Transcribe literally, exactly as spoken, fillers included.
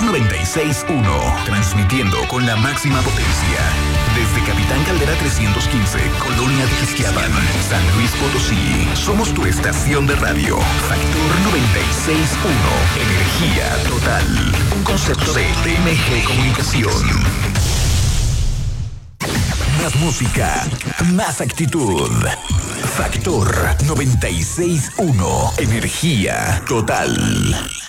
noventa y seis punto uno, transmitiendo con la máxima potencia. Desde Capitán Caldera trescientos quince, Colonia de Ixtlapan, San Luis Potosí. Somos tu estación de radio. Factor noventa y seis punto uno, energía total. Un concepto de T M G Comunicación. Más música, más actitud. Factor noventa y seis punto uno, energía total.